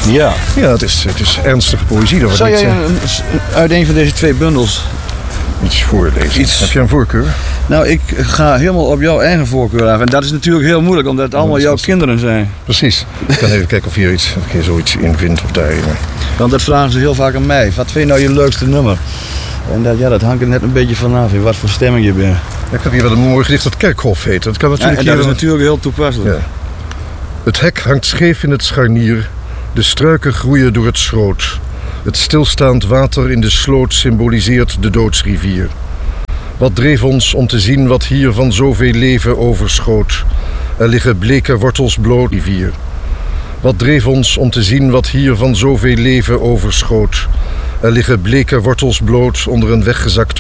Ja. Ja, het is ernstige poëzie. Dat Zou jij uit een van deze 2 bundels iets voorlezen? Heb jij een voorkeur? Nou, ik ga helemaal op jouw eigen voorkeur af. En dat is natuurlijk heel moeilijk, omdat het allemaal jouw kinderen zijn. Precies. Ik kan even kijken of je zoiets in vindt of daarin. Want dat vragen ze heel vaak aan mij. Wat vind je nou je leukste nummer? En dat hangt er net een beetje vanaf in wat voor stemming je bent. Ik heb hier wel een mooi gedicht dat Kerkhof heet. Dat kan natuurlijk en dat is natuurlijk heel toepasselijk. Ja. Het hek hangt scheef in het scharnier. De struiken groeien door het schroot. Het stilstaand water in de sloot symboliseert de doodsrivier. Wat dreef ons om te zien wat hier van zoveel leven overschoot? Er liggen bleke wortels bloot, rivier. Wat dreef ons om te zien wat hier van zoveel leven overschoot? Er liggen bleke wortels bloot onder een weggezakt